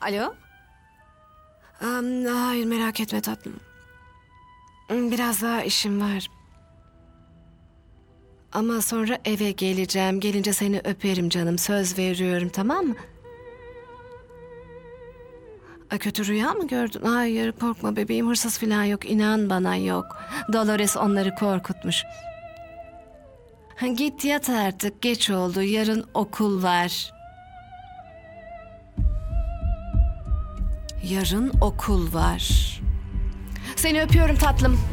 Alo? Hayır, merak etme tatlım. Biraz daha işim var. Ama sonra eve geleceğim. Gelince seni öperim canım. Söz veriyorum, tamam mı? Kötü rüya mı gördün? Hayır, korkma bebeğim. Hırsız falan yok. İnan bana, yok. Dolores onları korkutmuş. Git yat artık. Geç oldu. Yarın okul var. Yarın okul var. Seni öpüyorum tatlım.